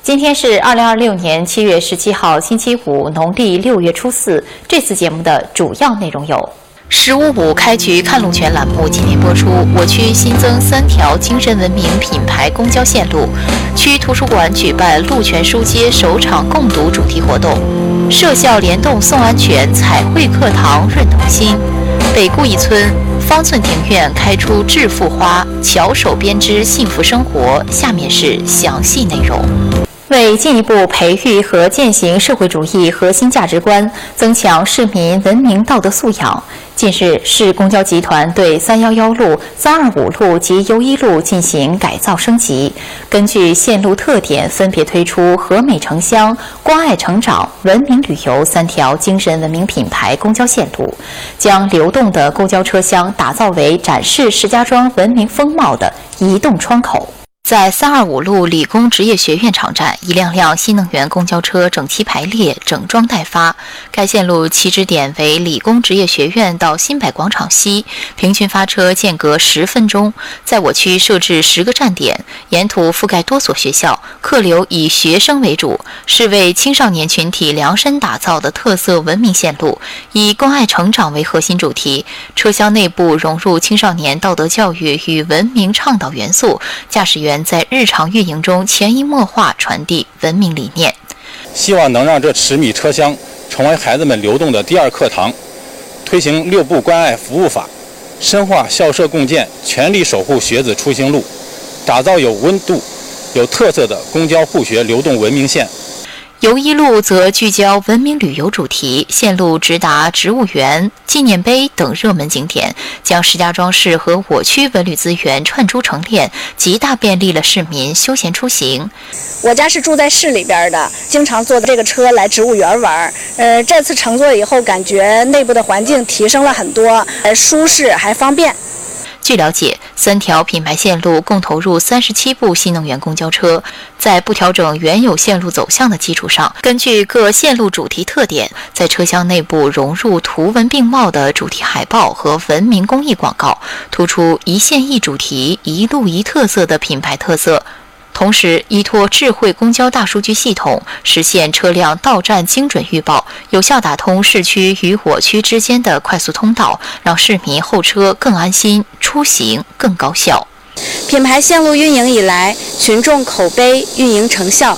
今天是2026年7月17号，星期五，农历6月初4。这次节目的主要内容有：15.5开局看路权栏目今天播出，我区新增3条精神文明品牌公交线路；区图书馆举办路权书街首场共读主题活动；社校联动送安全，彩绘课堂润童心；北顾一村方寸庭院开出致富花，巧手编织幸福生活。下面是详细内容。为进一步培育和践行社会主义核心价值观，增强市民文明道德素养，近日，市公交集团对311路、325路及又一路进行改造升级，根据线路特点，分别推出和美城乡、关爱成长、文明旅游3条精神文明品牌公交线路，将流动的公交车厢打造为展示石家庄文明风貌的移动窗口。在325路理工职业学院场站，一辆辆新能源公交车整齐排列，整装待发。该线路起止点为理工职业学院到新百广场西，平均发车间隔10分钟。在我区设置10个站点，沿途覆盖多所学校，客流以学生为主，是为青少年群体量身打造的特色文明线路，以关爱成长为核心主题。车厢内部融入青少年道德教育与文明倡导元素，驾驶员在日常运营中潜移默化传递文明理念， 希望能让这10米车厢成为孩子们流动的第二课堂，推行6步关爱服务法，深化校社共建，全力守护学子出行路，打造有温度、有特色的公交护学流动文明线。 又一路则聚焦文明旅游主题，线路直达植物园、纪念碑等热门景点，将石家庄市和我区文旅资源串珠成链，极大便利了市民休闲出行。 我家是住在市里边的，经常坐这个车来植物园玩。这次乘坐以后，感觉内部的环境提升了很多，舒适还方便。 据了解，3条品牌线路共投入37部新能源公交车，在不调整原有线路走向的基础上，根据各线路主题特点，在车厢内部融入图文并茂的主题海报和文明公益广告，突出一线一主题、一路一特色的品牌特色。同时，依托智慧公交大数据系统，实现车辆到站精准预报，有效打通市区与我区之间的快速通道，让市民候车更安心，出行更高效。 品牌线路运营以来，群众口碑、运营成效